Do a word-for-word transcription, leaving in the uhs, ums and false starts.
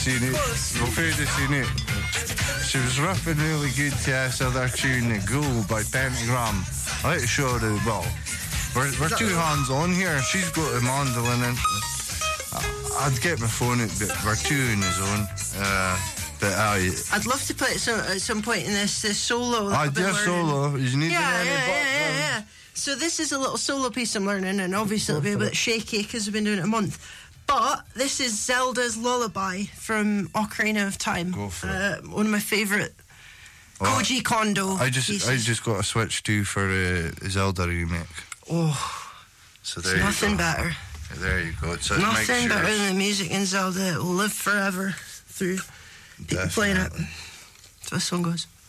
seen it. We've heard the seen it. She was riffing really good to this other tune, The Ghoul by Pentagram. I like to show the, well, we're, we're two hands on here. She's got a mandolin in. I'd get my phone out, but we're two in the zone. Uh, but aye. I'd love to play it some, at some point in this, this solo. I do solo. You need yeah, to yeah, yeah, yeah, yeah, yeah. So this is a little solo piece I'm learning, and obviously it'll be a bit shaky because I've been doing it a month. But this is Zelda's Lullaby from Ocarina of Time. Go for uh, it. One of my favourite well, Koji Kondo I just pieces. I just got a Switch two for a uh, Zelda remake. Oh, so there it's you nothing go. better. There you go. So Nothing better than the music in Zelda. It will live forever through people playing it. So this song goes.